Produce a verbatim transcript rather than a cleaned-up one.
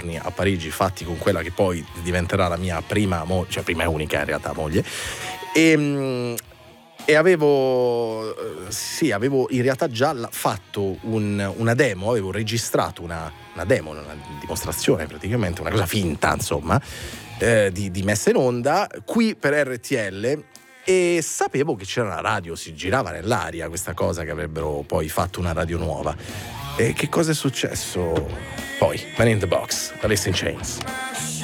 giorni a Parigi fatti con quella che poi diventerà la mia prima moglie, cioè prima e unica in realtà moglie, e, e avevo sì avevo in realtà già fatto un, una demo, avevo registrato una, una demo, una dimostrazione praticamente, una cosa finta insomma, eh, di, di messa in onda qui per R T L, e sapevo che c'era una radio, si girava nell'aria questa cosa che avrebbero poi fatto una radio nuova. E che cosa è successo poi? Man in the Box, Alice in Chains.